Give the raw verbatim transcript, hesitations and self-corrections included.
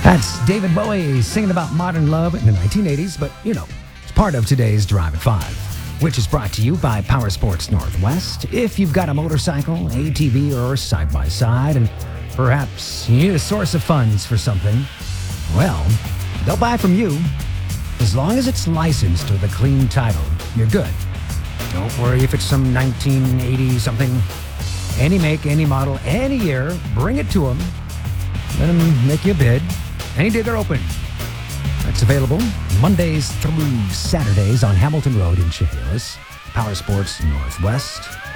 That's David Bowie singing about modern love in the nineteen eighties, but you know, it's part of today's Drive at five, which is brought to you by Power Sports Northwest. If you've got a motorcycle, A T V, or side-by-side, and perhaps you need a source of funds for something, well, they'll buy from you. As long as it's licensed with a clean title, you're good. Don't worry if it's some nineteen eighty something. Any make, any model, any year, bring it to them. Let them make you a bid. Any day they're open. That's available Mondays through Saturdays on Hamilton Road in Chehalis. Power Sports Northwest.